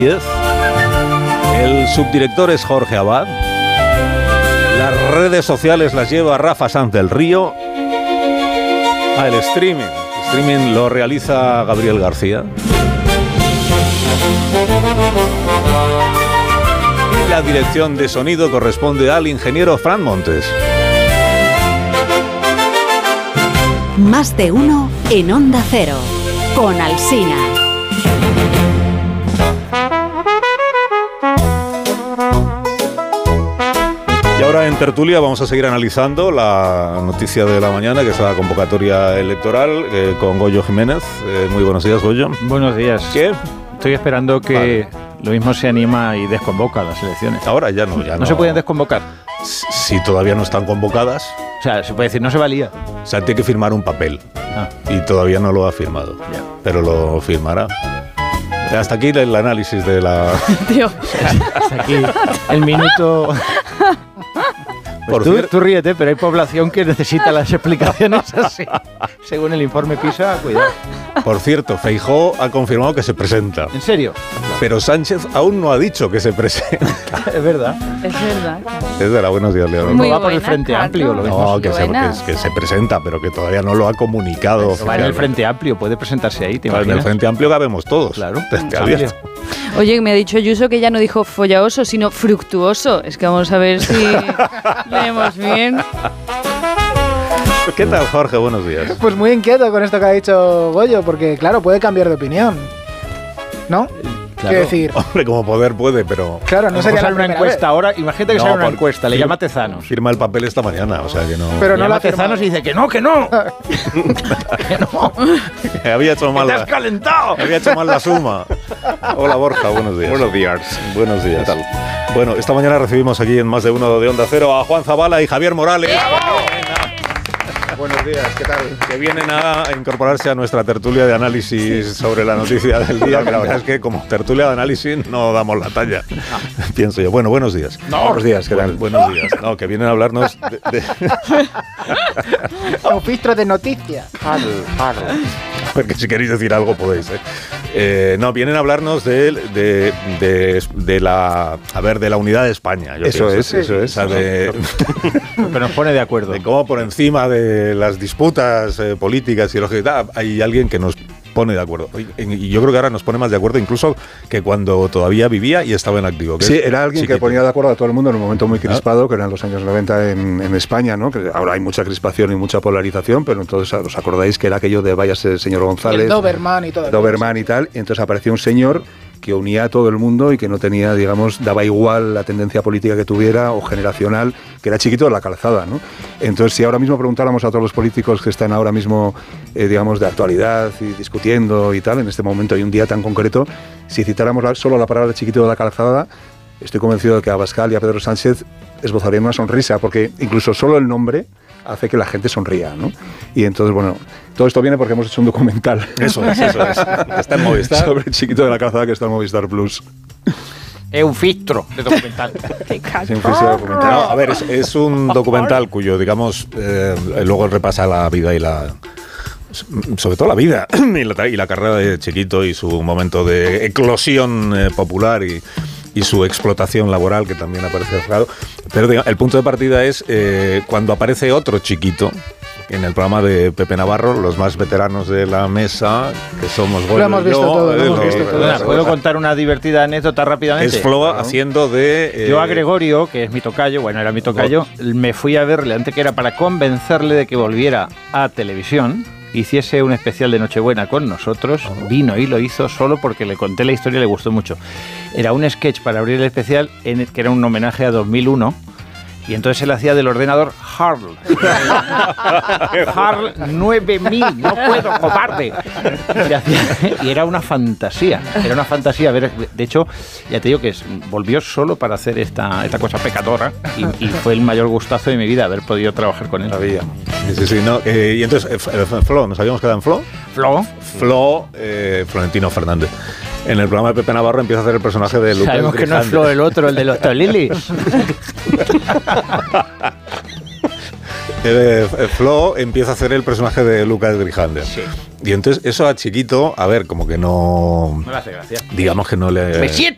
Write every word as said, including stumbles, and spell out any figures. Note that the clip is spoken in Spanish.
El subdirector es Jorge Abad. Las redes sociales las lleva Rafa Sanz del Río. Ah, el streaming. El streaming lo realiza Gabriel García. Y la dirección de sonido corresponde al ingeniero Fran Montes. Más de uno en Onda Cero, con Alsina. Y ahora en tertulia vamos a seguir analizando la noticia de la mañana, que es la convocatoria electoral, eh, con Goyo Jiménez. Eh, muy buenos días, Goyo. Buenos días. ¿Qué? Estoy esperando que Vale. lo mismo se anima y desconvoca las elecciones. Ahora ya no. Ya no, no se pueden desconvocar. Si todavía no están convocadas, O sea, se puede decir, no se valía. o sea, tiene que firmar un papel. Ah, Y todavía no lo ha firmado. ya. Pero lo firmará. Hasta aquí el análisis de la... Dios. Hasta aquí el minuto... Por Pues tú, cier- tú ríete, pero hay población que necesita las explicaciones así. Según el informe PISA, cuidado. Por cierto, Feijóo ha confirmado que se presenta. ¿En serio? Pero Sánchez aún no ha dicho que se presenta. Es verdad. Es verdad. Es verdad, buenos días, Leonor. Muy va por el buena, Frente Carlos. Amplio, lo mismo. No, que se, que, Buenas. que se presenta, pero que todavía no lo ha comunicado. Pero va en el oficialmente. Frente Amplio, puede presentarse ahí, ¿te En el imaginas? Frente Amplio cabemos todos. Claro. Desde Amplio. abierto. Oye, me ha dicho Ayuso que ya no dijo follaoso, sino fructuoso. Es que vamos a ver si leemos bien. ¿Qué tal, Jorge? Buenos días. Pues muy inquieto con esto que ha dicho Goyo, porque claro, puede cambiar de opinión, ¿no? Claro. Quiero decir, Hombre, como poder puede, pero claro, no Vamos sería a la hacer una primera encuesta vez. ahora. Imagínate que No, sale una por- encuesta, le fir- llama Tezanos. firma el papel esta mañana, o sea que no... Pero Le no llama la ha Tezanos firmado. y dice que no, que no. Que no. había hecho mal ¡Te has la, calentado! había hecho mal la suma. Hola, Borja, buenos días. Buenos días. Buenos días. ¿Qué tal? Bueno, esta mañana recibimos aquí en Más de Uno de Onda Cero a Juan Zabala y Javier Morales. Buenos días, ¿qué tal? Que vienen a incorporarse a nuestra tertulia de análisis sobre la noticia del día. Que la verdad es que como tertulia de análisis no damos la talla, pienso yo. Bueno, buenos días. Buenos días, ¿qué tal? Buenos días. No, que vienen a hablarnos de... de- Un filtro de noticias. porque si queréis decir algo podéis. ¿eh? Eh, no, vienen a hablarnos de, de, de, de la... A ver, de la unidad de España. Yo Eso pienso. es, eso es. O sea, de, Que nos pone de acuerdo. de cómo por encima de las disputas eh, políticas y ideológicas hay alguien que nos pone de acuerdo. Y, y yo creo que ahora nos pone más de acuerdo incluso que cuando todavía vivía y estaba en activo. que Sí, es era alguien Chiquito. que ponía de acuerdo a todo el mundo en un momento muy crispado, que eran los años noventa en, en España, ¿no? Que ahora hay mucha crispación y mucha polarización, pero entonces os acordáis que era aquello de váyase el señor El González, Doberman y todo. Doberman y tal, y entonces apareció un señor que unía a todo el mundo y que no tenía, digamos, daba igual la tendencia política que tuviera o generacional, que era Chiquito de la Calzada, ¿no? Entonces, si ahora mismo preguntáramos a todos los políticos que están ahora mismo, eh, digamos, de actualidad y discutiendo y tal, en este momento y un día tan concreto, si citáramos la- solo la palabra Chiquito de la Calzada, estoy convencido de que a Abascal y a Pedro Sánchez esbozarían una sonrisa, porque incluso solo el nombre hace que la gente sonría, ¿no? Y entonces, bueno, todo esto viene porque hemos hecho un documental. Eso es, eso es. Está en Movistar. Sobre Chiquito de la Calzada, que está en Movistar Plus. Es un filtro de documental. Sí, un filtro documental. No, a ver, es, es un documental cuyo, digamos, eh, luego repasa la vida y la... sobre todo la vida y la, y la carrera de Chiquito y su momento de eclosión eh, popular y, y su explotación laboral, que también aparece reflejado. Pero diga, el punto de partida es eh, cuando aparece otro Chiquito en el programa de Pepe Navarro, los más veteranos de la mesa, que somos Goyo Lo hemos y visto yo, todo, lo eh, hemos lo- visto todo. Perdona, ¿puedo contar una divertida anécdota rápidamente? Es Flo haciendo de... eh, Yo a Gregorio, que es mi tocayo, bueno, era mi tocayo, me fui a verle antes que era para convencerle de que volviera a televisión, hiciese un especial de Nochebuena con nosotros, vino y lo hizo solo porque le conté la historia y le gustó mucho. Era un sketch para abrir el especial en el que era un homenaje a dos mil uno. Y entonces él hacía del ordenador Harl. Harl nueve mil, no puedo, cobarde. Y, hacía- y era una fantasía, era una fantasía. Ver, de hecho, ya te digo que es- volvió solo para hacer esta, esta cosa pecadora y, y fue el mayor gustazo de mi vida haber podido trabajar con él. Maravilla. Sí, sí, sí, no, eh, y entonces, eh, F- eh, Flo, ¿nos habíamos quedado en Flo? Flo, Flo, eh, Florentino Fernández. En el programa de Pepe Navarro empieza a hacer el personaje de Lucas sabemos que no es Grijande. Flo el otro, el de los Tolilis. Eh, eh, Flo empieza a hacer el personaje de Lucas Grijande. Sí. Y entonces eso a Chiquito, a ver, como que no... No le hace gracia. Digamos que no le... ¡Me siento!